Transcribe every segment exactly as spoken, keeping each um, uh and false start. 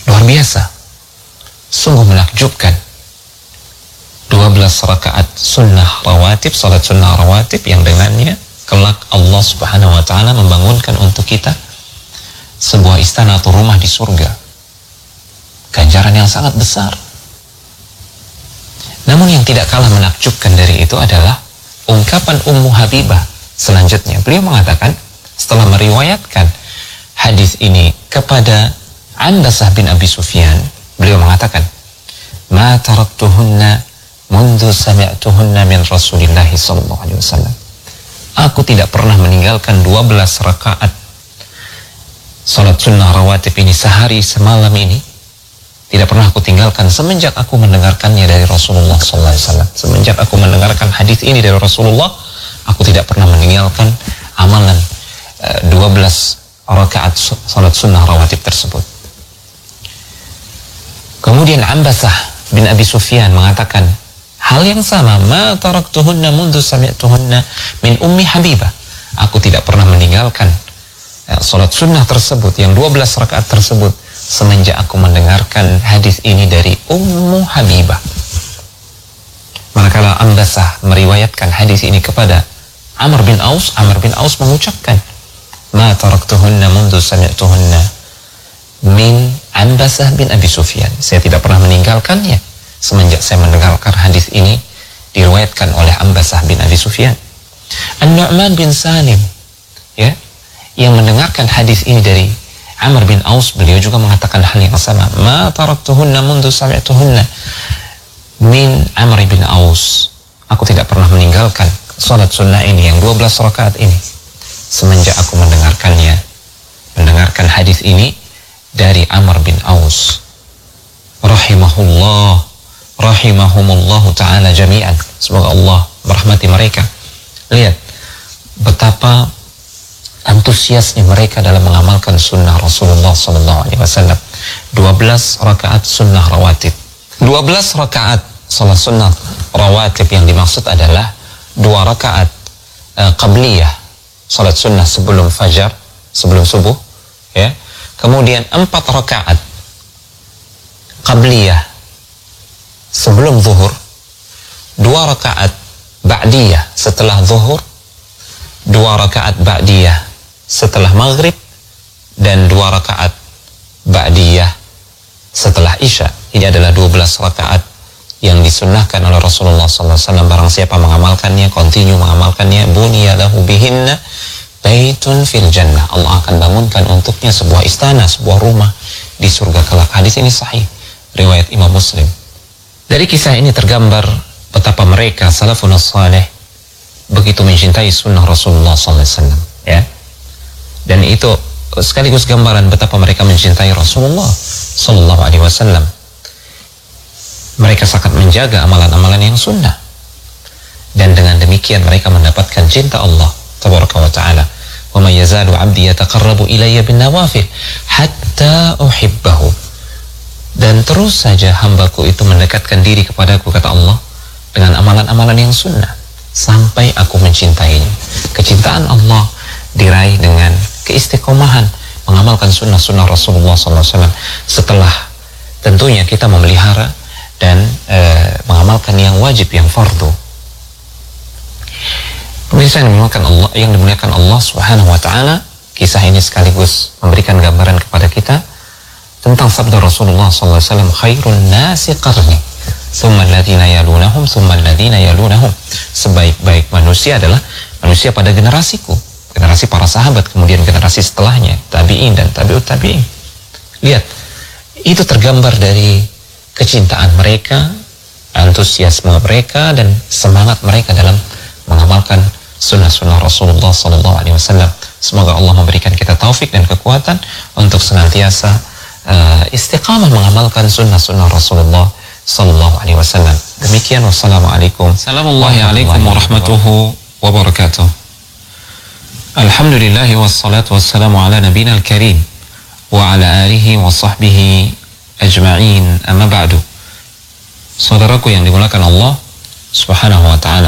Luar biasa, sungguh menakjubkan. dua belas rakaat sunnah rawatib, salat sunnah rawatib yang dengannya kelak Allah Subhanahu wa ta'ala membangunkan untuk kita sebuah istana atau rumah di surga. Ganjaran yang sangat besar. Namun yang tidak kalah menakjubkan dari itu adalah ungkapan Ummu Habibah selanjutnya. Beliau mengatakan setelah meriwayatkan hadis ini kepada Ambasah bin Abi Sufyan, beliau mengatakan, "Ma taraktuhunna mundu sami'tuhunna min Rasulillah sallallahu alaihi wasallam." Aku tidak pernah meninggalkan dua belas rakaat salat sunnah rawatib ini sehari semalam ini. Tidak pernah aku tinggalkan semenjak aku mendengarkannya dari Rasulullah sallallahu alaihi wasallam. Semenjak aku mendengarkan hadis ini dari Rasulullah, aku tidak pernah meninggalkan amalan uh, dua belas rakaat salat sunnah rawatib tersebut. Kemudian Ambasah bin Abi Sufyan mengatakan hal yang sama, "Ma taraktuhunna mundu sami'tuhunna min Ummi Habibah." Aku tidak pernah meninggalkan ya, salat sunnah tersebut, yang dua belas rakaat tersebut, semenjak aku mendengarkan hadis ini dari Ummu Habibah. Manakala Ambasah meriwayatkan hadis ini kepada Amr bin Aus, Amr bin Aus mengucapkan, "Ma taraktuhunna mundu sami'tuhunna min Ambasah bin Abi Sufyan." Saya tidak pernah meninggalkannya semenjak saya mendengarkan hadis ini diriwayatkan oleh Ambasah bin Abi Sufyan. An-Nu'man bin Salim, ya, yang mendengarkan hadis ini dari Amr bin Aus, beliau juga mengatakan hal yang sama. "Ma taraktuhunna mundu sami'tuhunna min Amr bin Aus." Aku tidak pernah meninggalkan salat sunnah ini yang dua belas rakaat ini semenjak aku mendengarkannya, mendengarkan hadis ini dari Amr bin Aus. Rahimahullah, rahimahumullahu ta'ala jami'an. Semoga Allah merahmati mereka. Lihat betapa antusiasnya mereka dalam mengamalkan sunnah Rasulullah sallallahu alaihi wasallam. dua belas rakaat sunnah rawatib. dua belas rakaat salat sunnah rawatib yang dimaksud adalah dua rakaat uh, qabliyah, salat sunnah sebelum fajar, sebelum subuh, ya. Kemudian empat rakaat qabliyah sebelum zuhur, dua rakaat ba'diyah setelah zuhur, dua rakaat ba'diyah setelah maghrib, dan dua rakaat ba'diyah setelah isya. Ini adalah dua belas rakaat yang disunnahkan oleh Rasulullah sallallahu alaihi wasallam. Barang siapa mengamalkannya, continue mengamalkannya, buniya lahu bihinna baitun fil jannah. Allah akan bangunkan untuknya sebuah istana, sebuah rumah di surga kelak. Hadis ini sahih, riwayat Imam Muslim. Dari kisah ini tergambar betapa mereka salafun salih begitu mencintai sunnah Rasulullah sallallahu alaihi wasallam, ya. Dan itu sekaligus gambaran betapa mereka mencintai Rasulullah sallallahu alaihi wasallam. Mereka sangat menjaga amalan-amalan yang sunnah, dan dengan demikian mereka mendapatkan cinta Allah tabaraka wa ta'ala. "Wa may yazalu 'abdi yataqarrabu ilayya bin nawafil hatta uhibbahu." Dan terus saja hambaku itu mendekatkan diri kepadaku, kata Allah, dengan amalan-amalan yang sunnah sampai aku mencintainya. Kecintaan Allah diraih dengan keistiqomahan mengamalkan sunnah-sunnah Rasulullah sallallahu alaihi wasallam, setelah tentunya kita memelihara dan e, mengamalkan yang wajib, yang fardu. Pemirsa yang dimuliakan Allah, yang dimuliakan Allah Subhanahu wa taala, kisah ini sekaligus memberikan gambaran kepada kita tentang sabda Rasulullah sallallahu alaihi wasallam, "Khairun nasi qarni, tsumma alladziina yalunahum, tsumma alladziina yalunahum." Sebaik-baik manusia adalah manusia pada generasiku, generasi para sahabat, kemudian generasi setelahnya, tabi'in dan tabi'ut tabi'in. Lihat, itu tergambar dari kecintaan mereka, antusiasme mereka, dan semangat mereka dalam mengamalkan sunnah-sunnah Rasulullah sallallahu alaihi wasallam. Semoga Allah memberikan kita taufik dan kekuatan untuk senantiasa uh, istiqamah mengamalkan sunnah-sunnah Rasulullah sallallahu alaihi wasallam. Demikian, wassalamualaikum Assalamualaikum warahmatullahi wabarakatuh. Alhamdulillahi wassalatu wassalamu ala nabiyina al-karim wa ala alihi wa sahbihi ajma'in, amma ba'du. Saudaraku yang dimuliakan Allah Subhanahu wa ta'ala,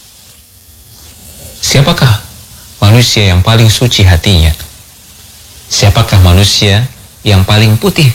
siapakah manusia yang paling suci hatinya? Siapakah manusia yang paling putih